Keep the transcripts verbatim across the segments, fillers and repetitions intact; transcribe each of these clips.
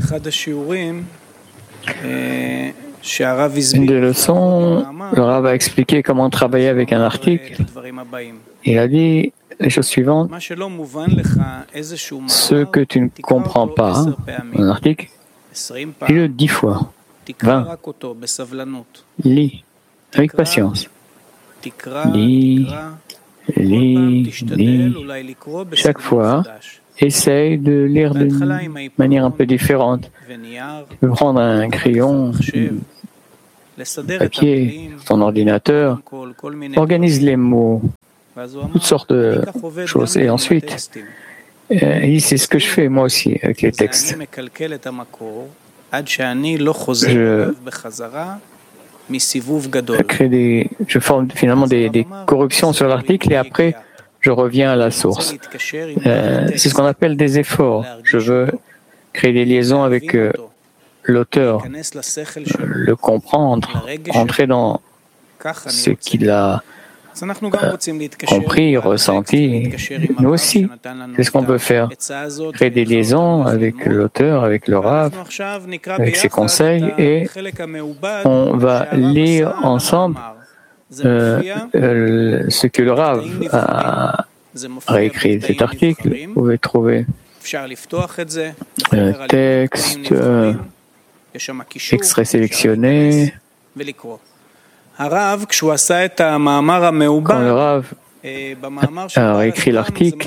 Une des leçons, le Rav a expliqué comment travailler avec un article. Il a dit les choses suivantes. Ce que tu ne comprends pas, un article, lis-le dix fois, vingt. Lis avec patience. Lis, lis, lis. Chaque fois, essaye de lire d'une manière un peu différente. Tu peux prendre un crayon, un papier, ton ordinateur, organise les mots, toutes sortes de choses. Et ensuite, euh, c'est ce que je fais moi aussi avec les textes. Je, je crée des, je forme finalement des, des corrections sur l'article et après, je reviens à la source. Euh, c'est ce qu'on appelle des efforts. Je veux créer des liaisons avec euh, l'auteur, le comprendre, entrer dans ce qu'il a euh, compris, ressenti. Nous aussi, c'est ce qu'on peut faire. Créer des liaisons avec l'auteur, avec le Rav, avec ses conseils, et on va lire ensemble euh, euh, ce que le Rav a réécrit. Cet article, vous pouvez trouver le texte, euh, extrait sélectionné. Quand le Rav a réécrit l'article,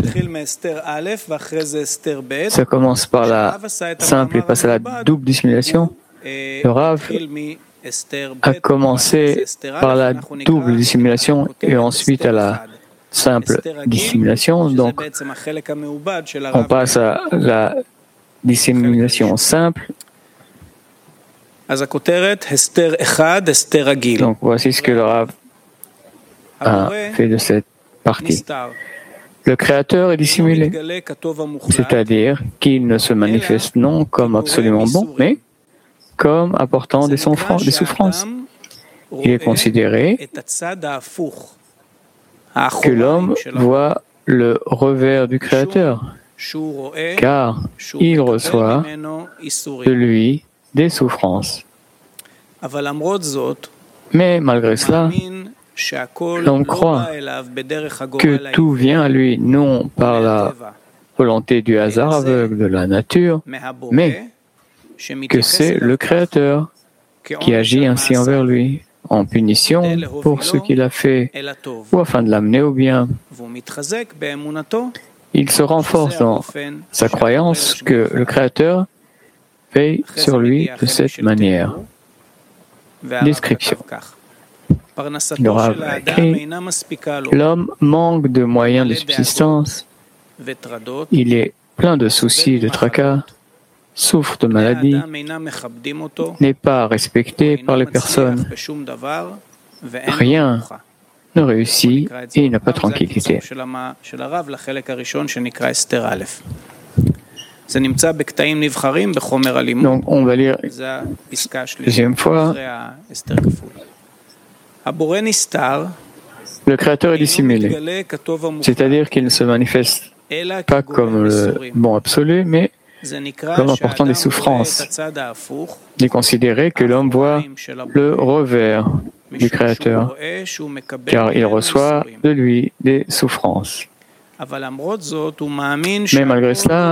ça commence par la simple et passe à la double dissimulation. Le Rav a commencé par la double dissimulation et ensuite à la simple dissimulation. Donc, on passe à la dissimulation simple. Donc, voici ce que le Rav a fait de cette partie. Le Créateur est dissimulé, c'est-à-dire qu'il ne se manifeste non comme absolument bon, mais comme apportant des souffrances. Il est considéré que l'homme voit le revers du Créateur, car il reçoit de lui des souffrances. Mais malgré cela, l'homme croit que tout vient à lui non par la volonté du hasard aveugle de la nature, mais que c'est le Créateur qui agit ainsi envers lui, en punition pour ce qu'il a fait ou afin de l'amener au bien. Il se renforce dans sa croyance que le Créateur veille sur lui de cette manière. Description. Le Rav a écrit, l'homme manque de moyens de subsistance, il est plein de soucis et de tracas, souffre de maladies, n'est pas respecté par les personnes, rien ne réussit et il n'a pas de tranquillité. Donc on va lire deuxième fois. Le Créateur est dissimulé, c'est-à-dire qu'il ne se manifeste pas comme le bon absolu, mais comme apportant des souffrances. Il est considéré que l'homme voit le revers du Créateur, car il reçoit de lui des souffrances. Mais malgré cela,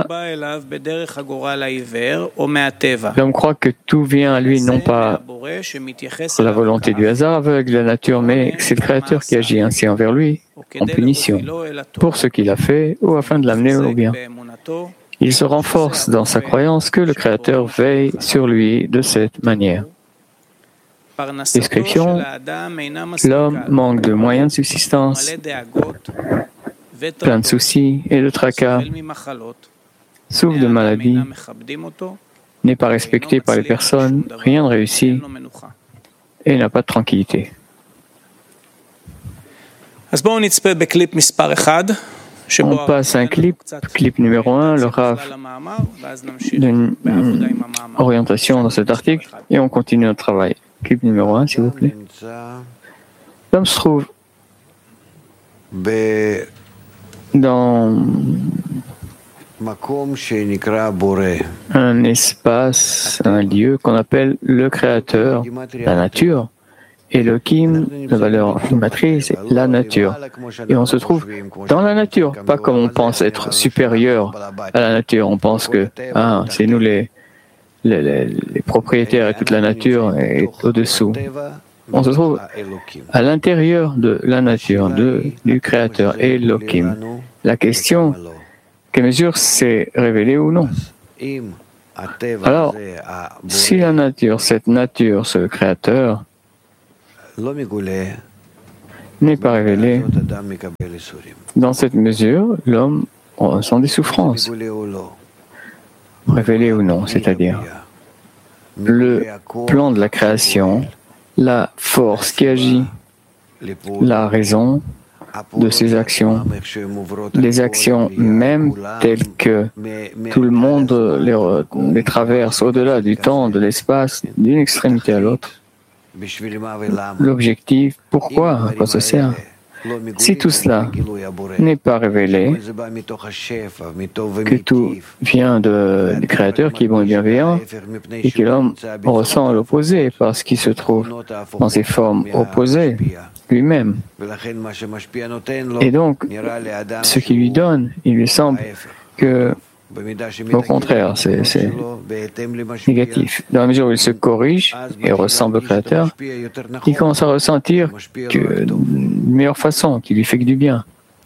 l'homme croit que tout vient à lui non pas par la volonté du hasard aveugle de la nature, mais c'est le Créateur qui agit ainsi envers lui, en punition, pour ce qu'il a fait ou afin de l'amener au bien. Il se renforce dans sa croyance que le Créateur veille sur lui de cette manière. Description, l'homme manque de moyens de subsistance, plein de soucis et de tracas, souffre de maladies, n'est pas respecté par les personnes, rien ne réussit et n'a pas de tranquillité. On passe à un clip, clip numéro un, le Rav d'une orientation dans cet article et on continue notre travail. Clip numéro un, s'il vous plaît. L'homme se trouve dans un espace, un lieu qu'on appelle le Créateur, la nature. Elohim, la valeur matrice, c'est la nature. Et on se trouve dans la nature, pas comme on pense être supérieur à la nature. On pense que ah, c'est nous les, les, les, les propriétaires et toute la nature est au-dessous. On se trouve à l'intérieur de la nature, de, du Créateur, Elohim. La question, quelle mesure c'est révélé ou non? Alors, si la nature, cette nature, ce Créateur, n'est pas révélé, dans cette mesure, l'homme ressent des souffrances. Révélé ou non, c'est-à-dire le plan de la création, la force qui agit, la raison de ces actions, les actions même telles que tout le monde les, les traverse au-delà du temps, de l'espace, d'une extrémité à l'autre. L'objectif, pourquoi, à quoi ça sert? Si tout cela n'est pas révélé, que tout vient de, du Créateur qui est bon et bienveillant, et que l'homme ressent l'opposé parce qu'il se trouve dans ses formes opposées lui-même. Et donc, ce qui lui donne, il lui semble que au contraire, c'est, c'est négatif. Dans la mesure où il se corrige et ressemble au Créateur, il commence à ressentir que d'une meilleure façon, qui lui fait que du bien.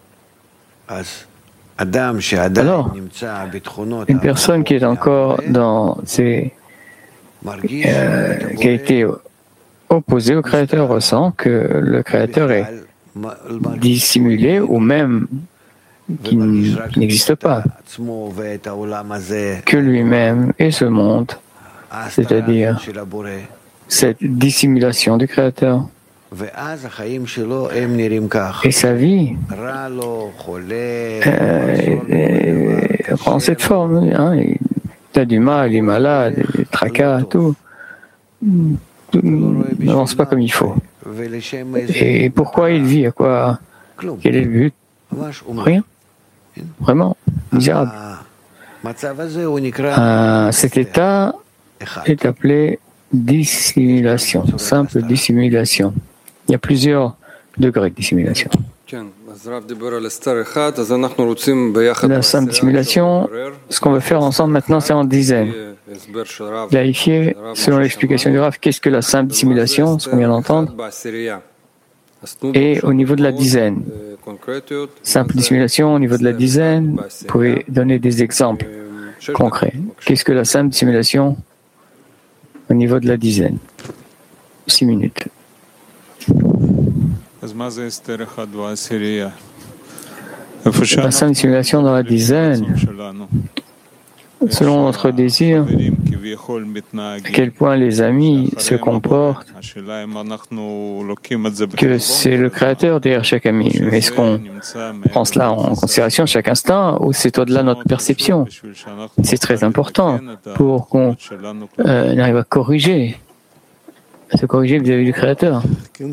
Alors, une personne qui est encore dans ses, euh, qui a été opposée au Créateur ressent que le Créateur est dissimulé ou même qui n'existe pas, que lui-même et ce monde, c'est-à-dire cette dissimulation du Créateur. Et sa vie euh, prend cette forme. Hein, il a du mal, il est malade, il est tracas, tout. Tout n'avance pas comme il faut. Et pourquoi il vit? À quoi? Quel est le but? Rien. Vraiment misérable. Euh, cet état est appelé dissimulation, simple dissimulation. Il y a plusieurs degrés de dissimulation. La simple dissimulation, ce qu'on veut faire ensemble maintenant, c'est en dizaines. Vérifier, selon l'explication du Rav, qu'est-ce que la simple dissimulation, ce qu'on vient d'entendre, et au niveau de la dizaine. Simple dissimulation au niveau de la dizaine, vous pouvez donner des exemples concrets. Qu'est-ce que la simple dissimulation au niveau de la dizaine? Six minutes. La simple dissimulation dans la dizaine, selon notre désir, à quel point les amis se comportent, que c'est le Créateur derrière chaque ami. Est-ce qu'on prend cela en considération chaque instant ou c'est au-delà de notre perception? C'est très important pour qu'on euh, arrive à corriger, à se corriger vis-à-vis du Créateur.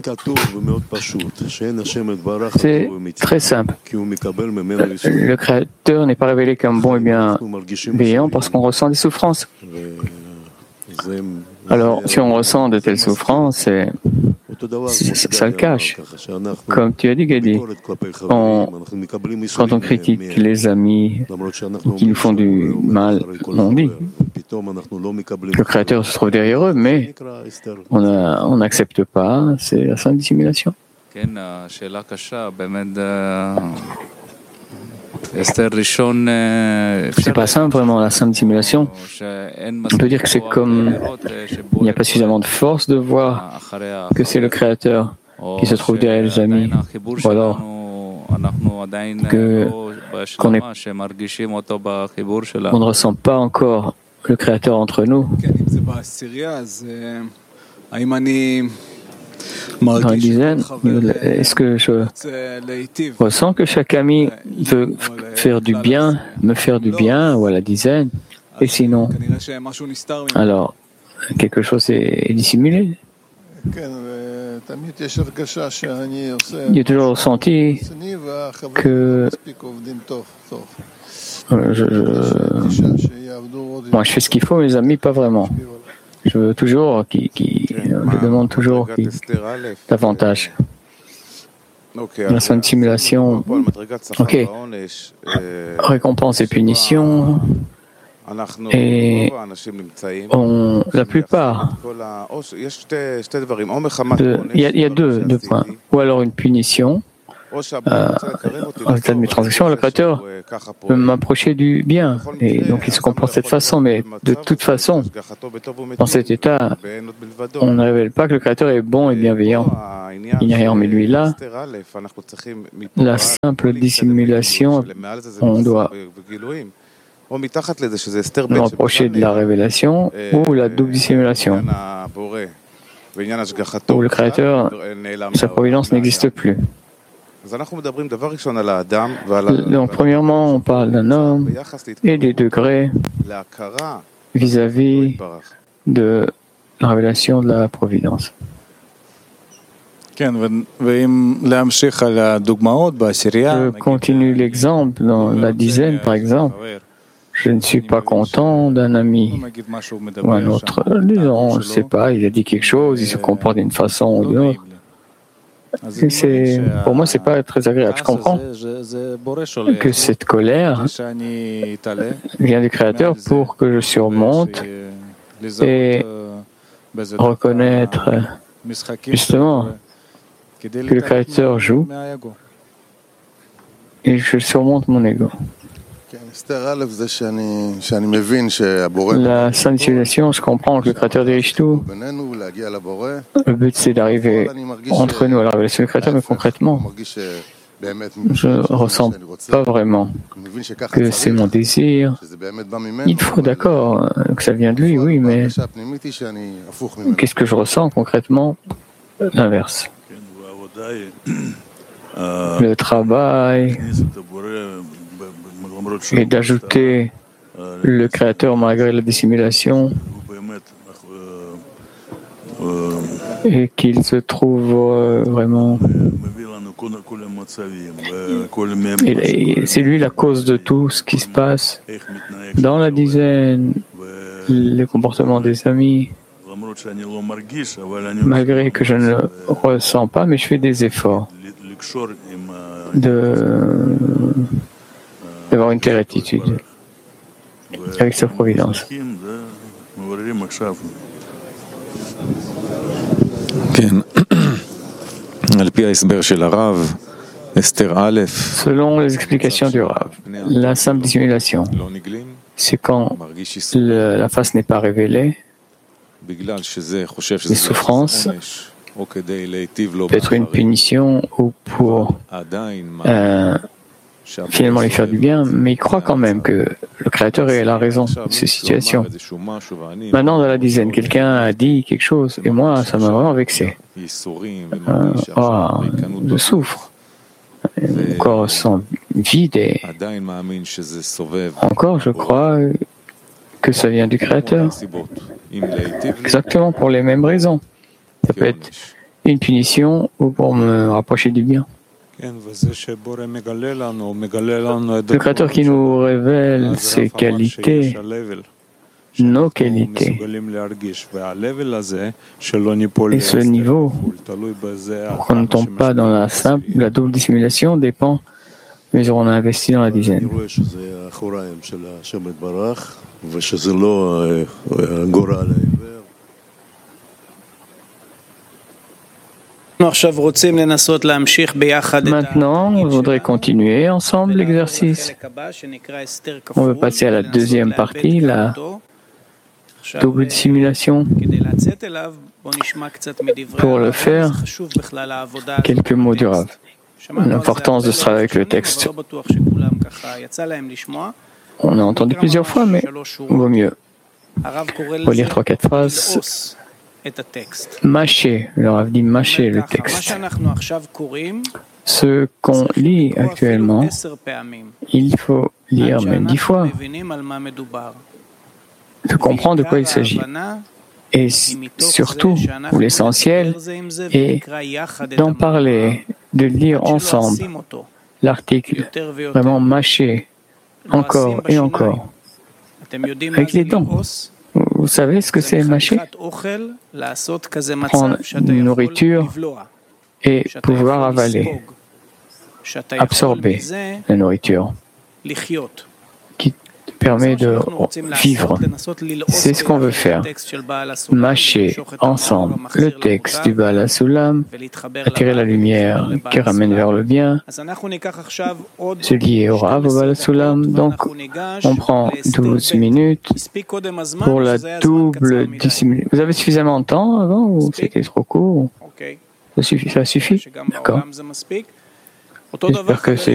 C'est très simple. Le Créateur n'est pas révélé comme bon et bienveillant parce qu'on ressent des souffrances. Alors, si on ressent de telles souffrances, c'est, ça, ça le cache. Comme tu as dit, Gadi, on, quand on critique les amis qui nous font du mal, on dit le Créateur se trouve derrière eux, mais on n'accepte pas, c'est la simple dissimulation. C'est pas simple vraiment la simple dissimulation. On peut dire que c'est comme il n'y a pas suffisamment de force de voir que c'est le Créateur qui se trouve derrière les amis, ou alors que qu'on est, on ne ressent pas encore le Créateur entre nous. Dans la dizaine, est-ce que je ressens que chaque ami veut faire du bien, me faire du bien, ou à la dizaine? Et sinon, alors, quelque chose est dissimulé. J'ai toujours ressenti que Euh, je, je, moi, je fais ce qu'il faut, mes amis, pas vraiment. Je veux toujours, qui, qui, je demande toujours qui, davantage. La sainte simulation, ok, récompense et punition, et on, la plupart, de, il, y a, il y a deux, deux points, ou alors une punition, euh, en état de mes transactions, le Créateur peut m'approcher du bien, et donc il se comporte de cette façon, mais de toute façon, dans cet état, on ne révèle pas que le Créateur est bon et bienveillant. Il n'y a rien mais lui là. La simple dissimulation, on doit nous rapprocher de la révélation ou la double dissimulation, où le Créateur, sa providence n'existe plus. Donc, premièrement, on parle d'un homme et des degrés vis-à-vis de la révélation de la providence. Je continue l'exemple dans la dizaine, par exemple. Je ne suis pas content d'un ami ou un autre. Disons, je ne sais pas, il a dit quelque chose, il se comporte d'une façon ou d'une autre. Et c'est, pour moi, c'est pas très agréable. Je comprends que cette colère vient du Créateur pour que je surmonte et reconnaître justement que le Créateur joue et je surmonte mon ego. La sainte civilisation, je comprends que le Créateur dirige tout. Le but, c'est d'arriver entre nous à la révélation du Créateur, mais concrètement, je ne ressens pas vraiment que c'est mon désir. Il faut, d'accord, que ça vient de lui, oui, mais qu'est-ce que je ressens concrètement? L'inverse. Le travail et d'ajouter le Créateur malgré la dissimulation et qu'il se trouve euh, vraiment. Et c'est lui la cause de tout ce qui se passe dans la dizaine, le comportement des amis, malgré que je ne le ressens pas, mais je fais des efforts de d'avoir une telle attitude avec sa providence. Selon les explications du Rav, la simple dissimulation, c'est quand le, la face n'est pas révélée, les souffrances, peut-être une punition ou pour euh, finalement lui faire du bien, mais il croit quand même que le Créateur est la raison de ces situations. Maintenant, dans la dizaine, quelqu'un a dit quelque chose, et moi, ça m'a vraiment vexé. Euh, oh, je souffre. Mon corps sent vide et encore, je crois que ça vient du Créateur. Exactement pour les mêmes raisons. Ça peut être une punition ou pour me rapprocher du bien. Le Créateur qui nous révèle ses qualités, nos qualités. Et ce niveau, pour qu'on ne tombe pas dans la simple, la double dissimulation, dépend de mesure où on a investi dans la dizaine. Maintenant, on voudrait continuer ensemble l'exercice. On veut passer à la deuxième partie, la double dissimulation. Pour le faire, quelques mots du Rav. L'importance de ce travail avec le texte. On a entendu plusieurs fois, mais il vaut mieux. On va lire trois, quatre phrases. Mâcher, le Rav dit mâcher le texte. Ce qu'on lit actuellement, il faut lire même dix fois, de comprendre de quoi il s'agit. Et surtout, l'essentiel est d'en parler, de lire ensemble l'article, vraiment mâcher encore et encore. Avec les dents. Vous savez ce que c'est mâcher? Prendre une nourriture et pouvoir avaler, absorber la nourriture, qui permet de vivre. C'est ce qu'on veut faire. Mâcher ensemble le texte du Baal HaSulam, attirer la lumière qui ramène vers le bien, se lier au Rav, au Baal HaSulam. Donc, on prend douze minutes pour la double discipline. Vous avez suffisamment de temps avant ou c'était trop court? Ça suffit, ça suffit? D'accord. J'espère que c'est